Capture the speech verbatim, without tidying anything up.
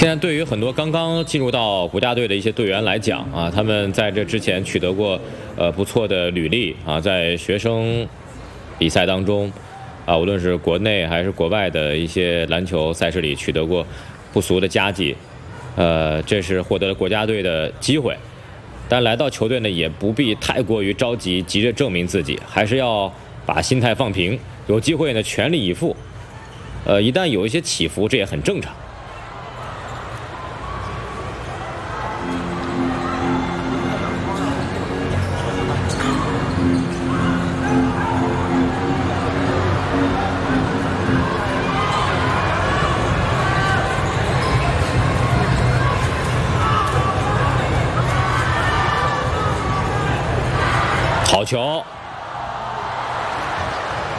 现在对于很多刚刚进入到国家队的一些队员来讲啊，他们在这之前取得过呃不错的履历啊，在学生比赛当中啊，无论是国内还是国外的一些篮球赛事里取得过不俗的佳绩，呃，这是获得了国家队的机会。但来到球队呢，也不必太过于着急，急着证明自己，还是要把心态放平，有机会呢全力以赴。呃，一旦有一些起伏，这也很正常。好球！